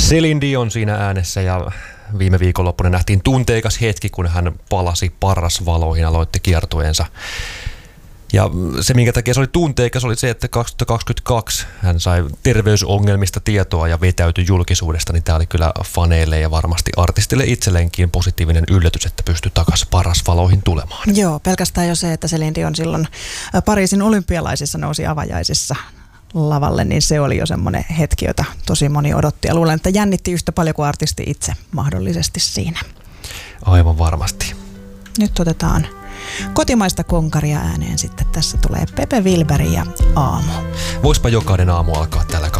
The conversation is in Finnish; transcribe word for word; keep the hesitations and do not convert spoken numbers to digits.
Céline Dion siinä äänessä ja viime viikonloppuna nähtiin tunteikas hetki, kun hän palasi parrasvaloihin, aloitti kiertueensa. Ja se, minkä takia se oli tunteikas, oli se, että kaksituhattakaksikymmentäkaksi hän sai terveysongelmista tietoa ja vetäytyi julkisuudesta, niin tämä oli kyllä faneille ja varmasti artistille itselleenkin positiivinen yllätys, että pystyi takaisin parrasvaloihin tulemaan. Joo, pelkästään jo se, että Céline Dion silloin Pariisin olympialaisissa nousi avajaisissa lavalle, niin se oli jo semmoinen hetki, jota tosi moni odotti. Ja luulen, että jännitti yhtä paljon kuin artisti itse mahdollisesti siinä. Aivan varmasti. Nyt otetaan kotimaista konkaria ääneen sitten. Tässä tulee Pepe Wilberg ja Aamu. Voispa jokainen aamu alkaa tällä